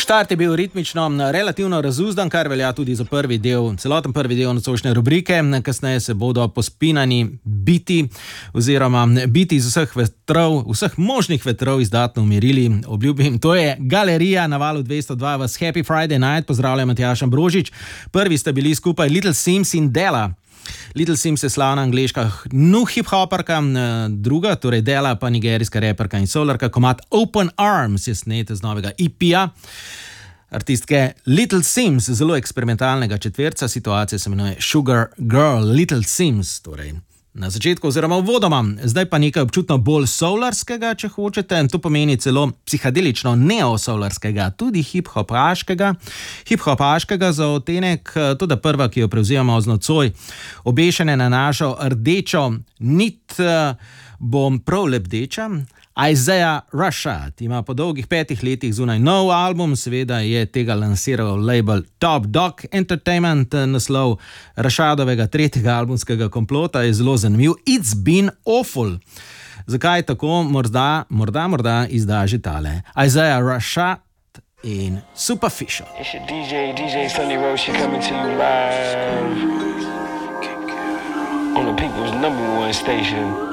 Štart je bil ritmično relativno razuzdan, kar velja tudi za prvi del, celoten prvi del nocojšnje rubrike. Kasneje se bodo pospinani biti oziroma biti iz vseh vetrov, vseh možnih vetrov izdatno umirili. Obljubim, to je Galerija na valu 202 vas Happy Friday Night. Pozdravljam, Matjaž Ambrožič. Prvi sta bili skupaj Little Sims in Della. Little Sims je slavna angleška hip-hoparka, druga, torej Della pa nigerijska reperka in solarka. Komad Open Arms je snet z novega EP-ja artistke Little Sims, zelo eksperimentalnega četverca. Situacija se imenuje Sugar Girl, Little Sims, torej na začetku oziroma uvodoma. Zdaj pa nekaj občutno bolj solarskega, če hočete, to pomeni celo psihadelično neosolarskega, tudi hip-hopaškega za odtenek, tudi prva, ki jo prevzemamo z nocoj, obešene na našo rdečo nit, bom prav lebdeča. Isaiah Rashad ima po dolgih 5 letih zunaj nov album, seveda je tega lansiral label Top Dog Entertainment. Naslov Rashadovega tretjega albumskega komplota je zelo zanimiv. It's been awful. Zakaj tako? Morda izda že tale. Isaiah Rashad in Superficial. It's your DJ Sunny Roshi coming to you live on the people's #1 station.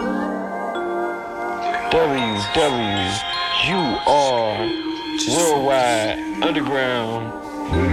WWUR Worldwide Underground.